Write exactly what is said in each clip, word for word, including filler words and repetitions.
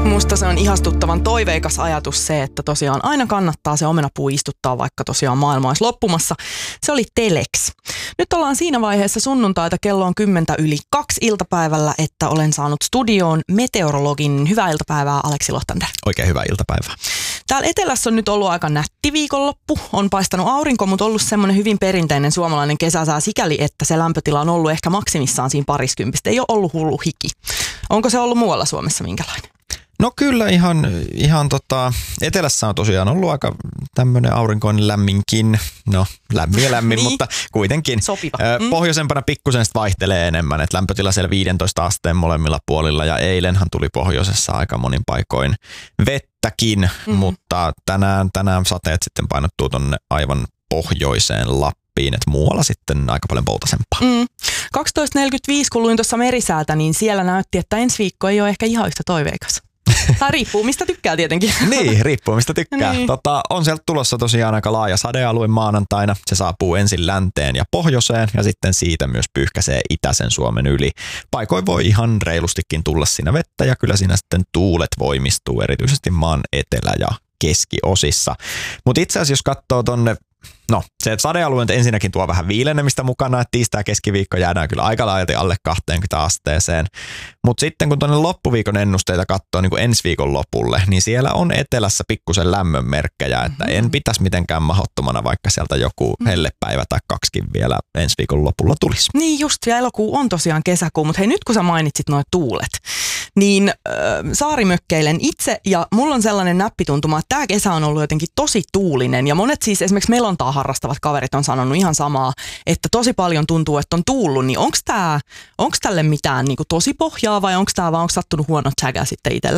Musta se on ihastuttavan toiveikas ajatus se, että tosiaan aina kannattaa se omenapuu istuttaa, vaikka tosiaan maailma olisi loppumassa. Se oli Telex. Nyt ollaan siinä vaiheessa sunnuntaita, kello on kymmentä yli kaksi iltapäivällä, että olen saanut studioon meteorologin. Hyvää iltapäivää, Aleksi Lohtander. Oikein hyvää iltapäivää. Täällä etelässä on nyt ollut aika nätti viikonloppu. On paistanut aurinko, mutta ollut semmoinen hyvin perinteinen suomalainen kesäsää sikäli, että se lämpötila on ollut ehkä maksimissaan siinä pariskympistä. Ei ole ollut hullu hiki. Onko se ollut muualla Suomessa minkälainen? No kyllä ihan, ihan tota, etelässä on tosiaan ollut aika tämmöinen aurinkoinen lämminkin, no lämmin ja lämmin, niin. Mutta kuitenkin. Sopiva. Mm. Pohjoisempana pikkusen vaihtelee enemmän, että lämpötila siellä viisitoista asteen molemmilla puolilla ja eilenhän tuli pohjoisessa aika monin paikoin vettäkin, mm-hmm. mutta tänään, tänään sateet sitten painottuu tonne aivan pohjoiseen Lappiin, että muualla sitten aika paljon poutasempaa. Mm. kaksitoista neljäkymmentäviisi, kun luin tuossa merisäätä, niin siellä näytti, että ensi viikko ei ole ehkä ihan yhtä toiveikas. Tai riippuu, mistä tykkää tietenkin. Niin, riippuu mistä tykkää. Niin. Tota, on sieltä tulossa tosiaan aika laaja sadealue maanantaina. Se saapuu ensin länteen ja pohjoiseen ja sitten siitä myös pyyhkäisee itäisen Suomen yli. Paikoin voi ihan reilustikin tulla siinä vettä ja kyllä siinä sitten tuulet voimistuu erityisesti maan etelä- ja keskiosissa. Mutta itse asiassa jos katsoo tonne, no se sadealue ensinnäkin tuo vähän viilenemistä mukana, että tiistai keskiviikko jäädään kyllä aika laajalti alle kaksikymmentä asteeseen. Mutta sitten kun tuonne loppuviikon ennusteita katsoo niin kuin ensi viikon lopulle, niin siellä on etelässä pikkusen lämmön merkkejä, että en pitäisi mitenkään mahdottomana, vaikka sieltä joku hellepäivä tai kaksikin vielä ensi viikon lopulla tulisi. Niin just, ja elokuu on tosiaan kesäkuu, mutta hei nyt kun sä mainitsit nuo tuulet, niin äh, saarimökkeilen itse ja mulla on sellainen näppituntuma, että tämä kesä on ollut jotenkin tosi tuulinen ja monet siis esimerkiksi melontaa harrastavat kaverit on sanonut ihan samaa, että tosi paljon tuntuu, että on tuullut, niin onko tää, onko tälle mitään niinku tosi pohjaa vai onko tämä vaan onko sattunut huonot säkä sitten itselle?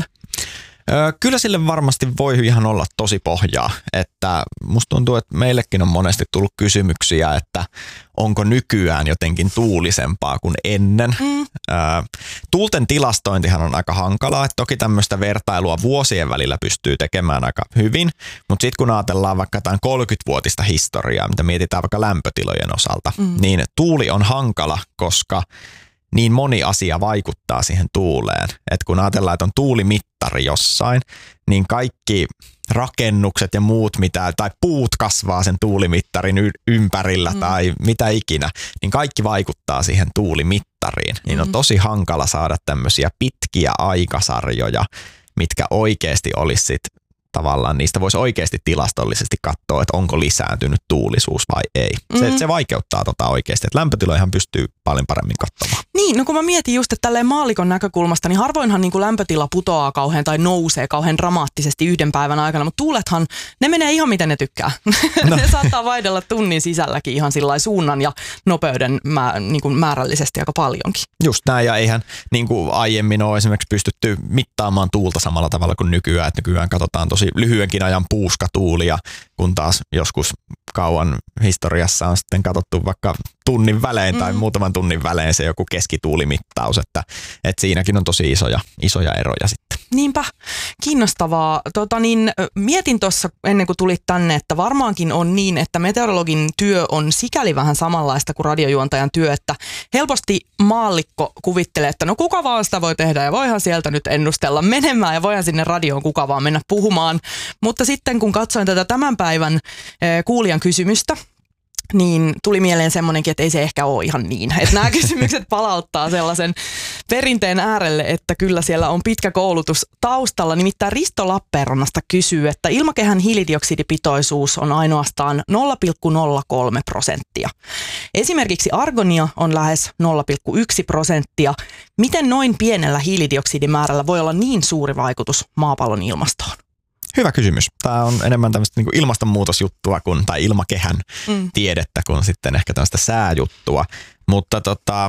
Öö, kyllä sille varmasti voi ihan olla tosi pohjaa, että musta tuntuu, että meillekin on monesti tullut kysymyksiä, että onko nykyään jotenkin tuulisempaa kuin ennen. Mm. Öö, tuulten tilastointihan on aika hankalaa, että toki tämmöistä vertailua vuosien välillä pystyy tekemään aika hyvin, mutta sitten kun ajatellaan vaikka jotain kolmekymmentävuotista historiaa, mitä mietitään vaikka lämpötilojen osalta, mm. niin tuuli on hankala, koska niin moni asia vaikuttaa siihen tuuleen. Et kun ajatellaan, että on tuulimittari jossain, niin kaikki rakennukset ja muut, mitä, tai puut kasvaa sen tuulimittarin y- ympärillä mm. tai mitä ikinä, niin kaikki vaikuttaa siihen tuulimittariin. Niin on tosi hankala saada tämmöisiä pitkiä aikasarjoja, mitkä oikeasti olisi sit tavallaan, niistä voisi oikeasti tilastollisesti katsoa, että onko lisääntynyt tuulisuus vai ei. Se, mm-hmm. se vaikeuttaa tota oikeasti, että lämpötiloihan pystyy paljon paremmin katsomaan. Niin, no kun mä mietin just, että tälleen maallikon näkökulmasta, niin harvoinhan niin kuin lämpötila putoaa kauhean tai nousee kauhean dramaattisesti yhden päivän aikana, mutta tuulethan, ne menee ihan miten ne tykkää. No. Ne saattaa vaihdella tunnin sisälläkin ihan sillai suunnan ja nopeuden mä, niin kuin määrällisesti aika paljonkin. Just näin, ja eihän niin kuin aiemmin ole esimerkiksi pystytty mittaamaan tuulta samalla tavalla kuin nykyään, että nykyään katsotaan tosi lyhyenkin ajan puuskatuulia, kun taas joskus kauan historiassa on sitten katsottu vaikka tunnin välein tai mm. muutaman tunnin välein se joku keskituulimittaus, että, että siinäkin on tosi isoja, isoja eroja sitten. Niinpä, kiinnostavaa. Tota niin, mietin tuossa ennen kuin tulit tänne, että varmaankin on niin, että meteorologin työ on sikäli vähän samanlaista kuin radiojuontajan työ, että helposti maallikko kuvittelee, että no kuka vaan sitä voi tehdä ja voihan sieltä nyt ennustella menemään ja voihan sinne radioon kuka vaan mennä puhumaan. Mutta sitten kun katsoin tätä tämän päivän kuulijan kysymystä, niin tuli mieleen semmoinenkin, että ei se ehkä ole ihan niin. Että nämä kysymykset palauttaa sellaisen perinteen äärelle, että kyllä siellä on pitkä koulutus taustalla. Nimittäin Risto Lappeenrannasta kysyy, että ilmakehän hiilidioksidipitoisuus on ainoastaan nolla pilkku nolla kolme prosenttia. Esimerkiksi argonia on lähes nolla pilkku yksi prosenttia. Miten noin pienellä hiilidioksidimäärällä voi olla niin suuri vaikutus maapallon ilmastoon? Hyvä kysymys. Tämä on enemmän tämmöistä niin kuin ilmastonmuutosjuttua kuin, tai ilmakehän mm. tiedettä kuin sitten ehkä tämmöistä sääjuttua. Mutta tota,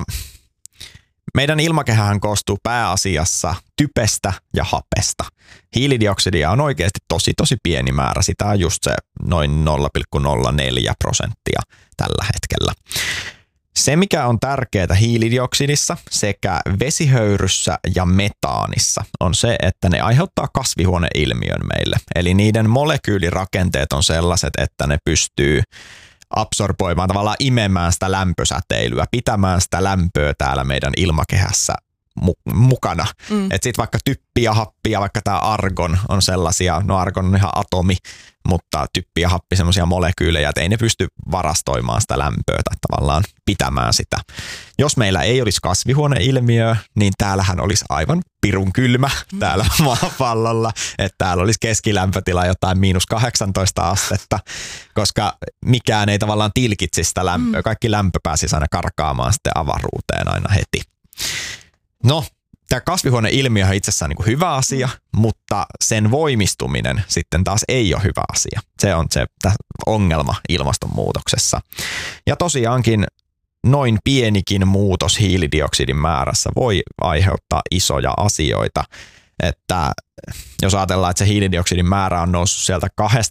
meidän ilmakehähän koostuu pääasiassa typestä ja hapesta. Hiilidioksidia on oikeasti tosi tosi pieni määrä. Sitä on just se noin nolla pilkku nolla neljä prosenttia tällä hetkellä. Se, mikä on tärkeää hiilidioksidissa sekä vesihöyryssä ja metaanissa, on se, että ne aiheuttaa kasvihuoneilmiön meille. Eli niiden molekyylirakenteet on sellaiset, että ne pystyy absorboimaan, tavallaan imemään sitä lämpösäteilyä, pitämään sitä lämpöä täällä meidän ilmakehässä mu- mukana. Mm. Että sitten vaikka typpi ja happi ja vaikka tämä argon on sellaisia, no argon on ihan atomi, mutta typpi ja happi semmoisia molekyylejä, että ei ne pysty varastoimaan sitä lämpöä tai tavallaan pitämään sitä. Jos meillä ei olisi kasvihuoneilmiöä, niin täällähän olisi aivan pirun kylmä täällä maapallolla, että täällä olisi keskilämpötila jotain miinus kahdeksantoista astetta, koska mikään ei tavallaan tilkitsisi sitä lämpöä. Kaikki lämpö pääsisi aina karkaamaan sitten avaruuteen aina heti. No, tämä kasvihuoneilmiö on itsessään niin kuin hyvä asia, mutta sen voimistuminen sitten taas ei ole hyvä asia. Se on se ongelma ilmastonmuutoksessa. Ja tosiaankin noin pienikin muutos hiilidioksidin määrässä voi aiheuttaa isoja asioita. Että jos ajatellaan, että se hiilidioksidin määrä on noussut sieltä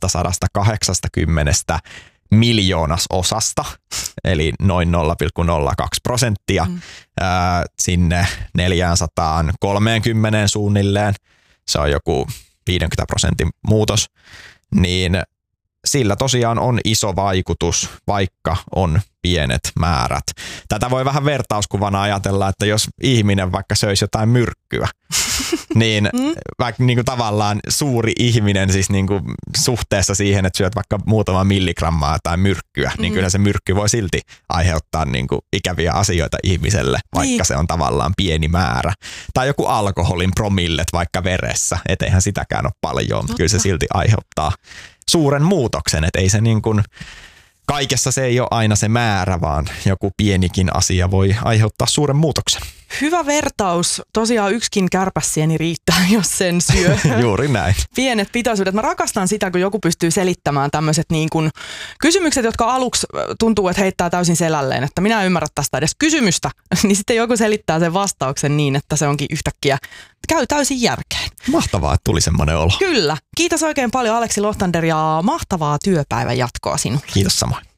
kaksisataakahdeksankymmentä miljoonas-osasta, eli noin nolla pilkku nolla kaksi prosenttia mm. ää, sinne neljäsataakolmekymmentä suunnilleen, se on joku viidenkymmenen prosentin muutos, niin sillä tosiaan on iso vaikutus, vaikka on pienet määrät. Tätä voi vähän vertauskuvana ajatella, että jos ihminen vaikka söisi jotain myrkkyä, niin mm. vaikka niin kuin tavallaan suuri ihminen siis niin kuin suhteessa siihen, että syöt vaikka muutama milligrammaa tai myrkkyä, mm. niin kyllä se myrkky voi silti aiheuttaa niin kuin ikäviä asioita ihmiselle, vaikka niin. se on tavallaan pieni määrä. Tai joku alkoholin promillet vaikka veressä, et eihän sitäkään ole paljon, mutta kyllä se silti aiheuttaa suuren muutoksen, että ei se niin kuin, kaikessa se ei ole aina se määrä, vaan joku pienikin asia voi aiheuttaa suuren muutoksen. Hyvä vertaus. Tosiaan yksikin kärpäsieni riittää, jos sen syö. Juuri näin. Pienet pitoisuudet. Mä rakastan sitä, kun joku pystyy selittämään tämmöiset niin kuin kysymykset, jotka aluksi tuntuu, että heittää täysin selälleen, että minä en ymmärrä tästä edes kysymystä, niin sitten joku selittää sen vastauksen niin, että se onkin yhtäkkiä käy täysin järkeen. Mahtavaa, että tuli semmoinen olo. Kyllä. Kiitos oikein paljon Aleksi Lohtander ja mahtavaa työpäivän jatkoa sinulle. Kiitos samoin.